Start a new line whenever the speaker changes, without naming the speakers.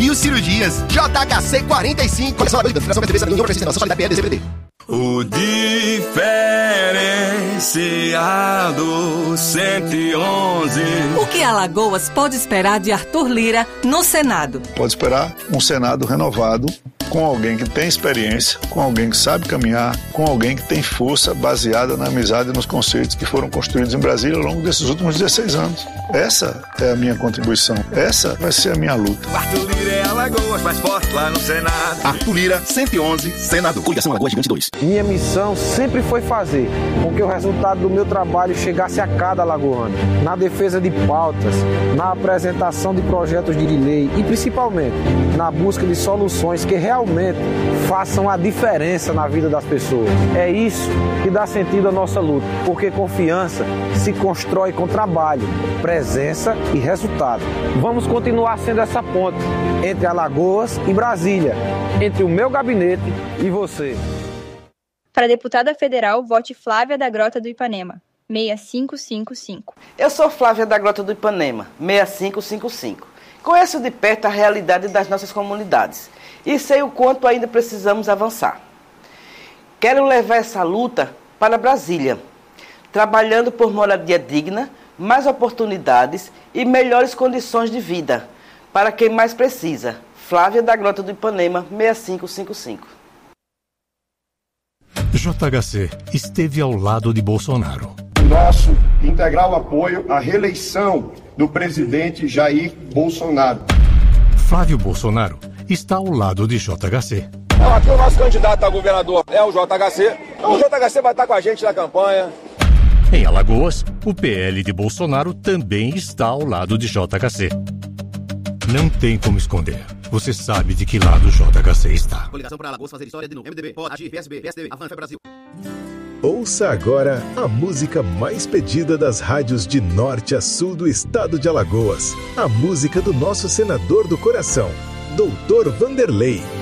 1000 cirurgias. JHC 45. Coleção da Fundação PTB, sabe, Universidade Nacional da PL, CBD.
O diferenciado 111.
O que Alagoas pode esperar de Arthur Lira no Senado?
Pode esperar um Senado renovado, com alguém que tem experiência, com alguém que sabe caminhar, com alguém que tem força baseada na amizade e nos conceitos que foram construídos em Brasília ao longo desses últimos 16 anos. Essa é a minha contribuição. Essa vai ser a minha luta.
Arthur Lira é Alagoas, mais forte lá no Senado.
Arthur Lira, 111, Senado. Coligação Alagoas Gigante 2.
Minha missão sempre foi fazer com que o resultado do meu trabalho chegasse a cada alagoano. Na defesa de pautas, na apresentação de projetos de lei e principalmente na busca de soluções que realmente façam a diferença na vida das pessoas. É isso que dá sentido à nossa luta, porque confiança se constrói com trabalho, presença e resultado. Vamos continuar sendo essa ponte entre Alagoas e Brasília, entre o meu gabinete e você.
Para deputada federal, vote Flávia da Grota do Ipanema, 6555.
Eu sou Flávia da Grota do Ipanema, 6555. Conheço de perto a realidade das nossas comunidades e sei o quanto ainda precisamos avançar. Quero levar essa luta para Brasília, trabalhando por moradia digna, mais oportunidades e melhores condições de vida para quem mais precisa. Flávia da Grota do Ipanema, 6555.
JHC esteve ao lado de Bolsonaro.
Nosso integral apoio à reeleição do presidente Jair Bolsonaro.
Flávio Bolsonaro está ao lado de JHC.
Aqui o nosso candidato a governador é o JHC. Então o JHC vai estar com a gente na campanha.
Em Alagoas, o PL de Bolsonaro também está ao lado de JHC. Não tem como esconder. Você sabe de que lado o JHC está.
Coligação para Alagoas fazer história de novo. MDB, pode agir, PSB, PSDB, Avança Brasil.
Ouça agora a música mais pedida das rádios de norte a sul do estado de Alagoas. A música do nosso senador do coração, Doutor Vanderlei.